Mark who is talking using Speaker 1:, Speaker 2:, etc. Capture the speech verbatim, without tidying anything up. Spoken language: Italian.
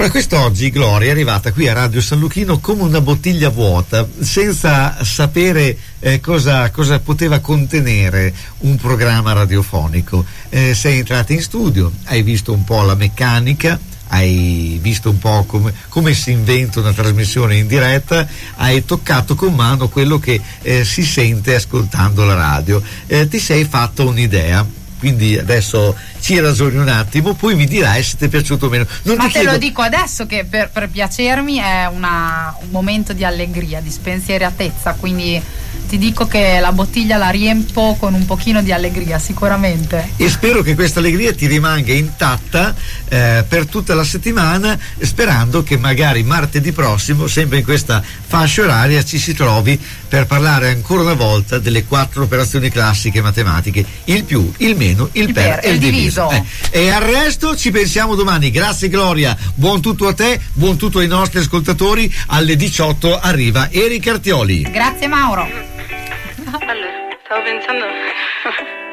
Speaker 1: Allora, quest'oggi Gloria è arrivata qui a Radio San Luchino come una bottiglia vuota, senza sapere eh, cosa, cosa poteva contenere un programma radiofonico. Eh, sei entrata in studio, hai visto un po' la meccanica, hai visto un po' come, come si inventa una trasmissione in diretta, hai toccato con mano quello che eh, si sente ascoltando la radio, eh, ti sei fatto un'idea. Quindi adesso ci ragioni un attimo, poi mi dirai se ti è piaciuto o meno. Non
Speaker 2: Ma
Speaker 1: ti
Speaker 2: te
Speaker 1: chiedo...
Speaker 2: lo dico adesso che per, per piacermi è una, un momento di allegria, di spensieratezza, quindi ti dico che la bottiglia la riempo con un pochino di allegria, sicuramente.
Speaker 1: E spero che questa allegria ti rimanga intatta eh, per tutta la settimana, sperando che magari martedì prossimo, sempre in questa fascia oraria, ci si trovi per parlare ancora una volta delle quattro operazioni classiche matematiche: il più, il meno, il,
Speaker 2: il
Speaker 1: per,
Speaker 2: per
Speaker 1: e il diviso.
Speaker 2: diviso.
Speaker 1: Eh. E al resto ci pensiamo domani. Grazie Gloria, buon tutto a te, buon tutto ai nostri ascoltatori. Alle diciotto arriva Eric Artioli.
Speaker 2: Grazie Mauro.
Speaker 3: Allora, stavo pensando